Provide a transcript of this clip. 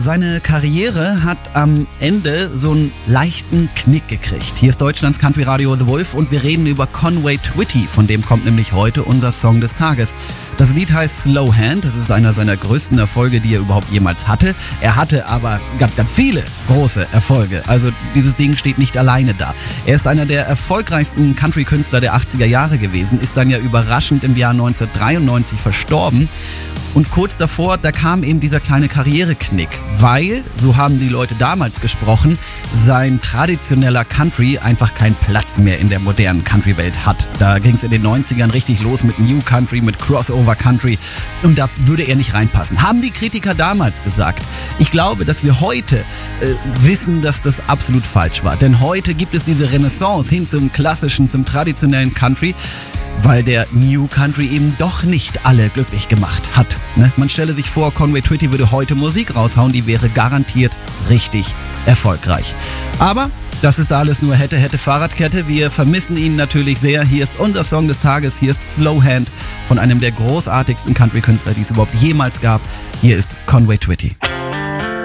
Seine Karriere hat am Ende so einen leichten Knick gekriegt. Hier ist Deutschlands Country Radio The Wolf und wir reden über Conway Twitty, von dem kommt nämlich heute unser Song des Tages. Das Lied heißt Slow Hand, das ist einer seiner größten Erfolge, die er überhaupt jemals hatte. Er hatte aber ganz, ganz viele große Erfolge, also dieses Ding steht nicht alleine da. Er ist einer der erfolgreichsten Country-Künstler der 80er Jahre gewesen, ist dann ja überraschend im Jahr 1993 verstorben. Und kurz davor, da kam eben dieser kleine Karriereknick, weil, so haben die Leute damals gesprochen, sein traditioneller Country einfach keinen Platz mehr in der modernen Country-Welt hat. Da ging es in den 90ern richtig los mit New Country, mit Crossover Country und da würde er nicht reinpassen. Haben die Kritiker damals gesagt. Ich glaube, dass wir heute wissen, dass das absolut falsch war. Denn heute gibt es diese Renaissance hin zum klassischen, zum traditionellen Country, weil der New Country eben doch nicht alle glücklich gemacht hat. Ne? Man stelle sich vor, Conway Twitty würde heute Musik raushauen, die wäre garantiert richtig erfolgreich. Aber das ist alles nur hätte Fahrradkette. Wir vermissen ihn natürlich sehr. Hier ist unser Song des Tages. Hier ist Slow Hand von einem der großartigsten Country-Künstler, die es überhaupt jemals gab. Hier ist Conway Twitty.